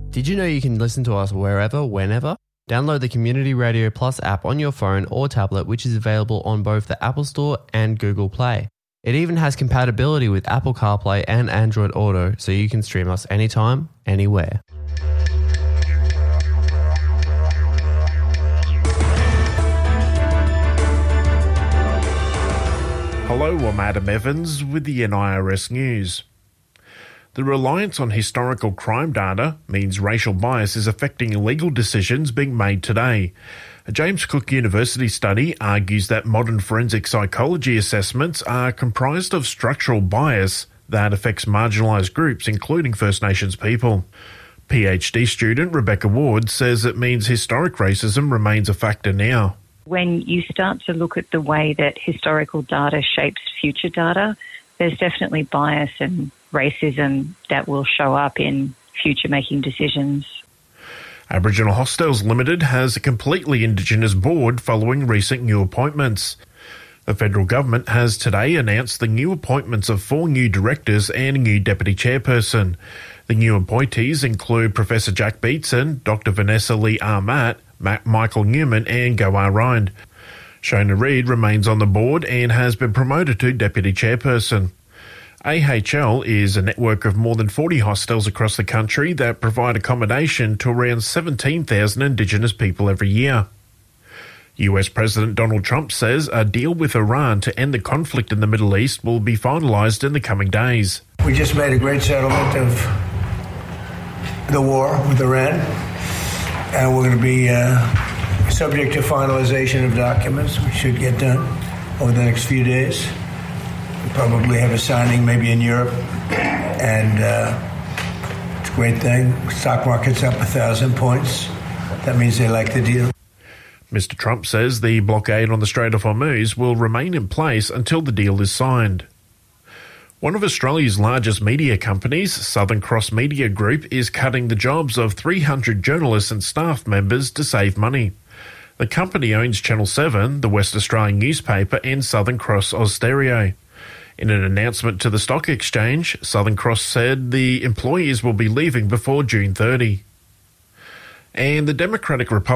Did you know you can listen to us wherever, whenever? Download the Community Radio Plus app on your phone or tablet, which is available on both the Apple Store and Google Play. It even has compatibility with Apple CarPlay and Android Auto, so you can stream us anytime, anywhere. Hello, I'm Adam Evans with the NIRS News. The reliance on historical crime data means racial bias is affecting legal decisions being made today. A James Cook University study argues that modern forensic psychology assessments are comprised of structural bias that affects marginalised groups, including First Nations people. PhD student Rebecca Ward says it means historic racism remains a factor now. When you start to look at the way that historical data shapes future data, there's definitely bias and racism that will show up in future making decisions. Aboriginal Hostels Limited has a completely Indigenous board following recent new appointments. The federal government has today announced the new appointments of 4 new directors and a new deputy chairperson. The new appointees include Professor Jack Beatson, Dr. Vanessa Lee Armat, Michael Newman and Goa Rind. Shona Reid remains on the board and has been promoted to deputy chairperson. AHL is a network of more than 40 hostels across the country that provide accommodation to around 17,000 Indigenous people every year. US President Donald Trump says a deal with Iran to end the conflict in the Middle East will be finalised in the coming days. We just made a great settlement of the war with Iran, and we're going to be subject to finalisation of documents, which should get done over the next few days. We'll probably have a signing maybe in Europe, and it's a great thing. Stock market's up 1,000 points. That means they like the deal. Mr. Trump says the blockade on the Strait of Hormuz will remain in place until the deal is signed. One of Australia's largest media companies, Southern Cross Media Group, is cutting the jobs of 300 journalists and staff members to save money. The company owns Channel 7, the West Australian newspaper, and Southern Cross Austereo. In an announcement to the stock exchange, Southern Cross said the employees will be leaving before June 30. And the Democratic Republican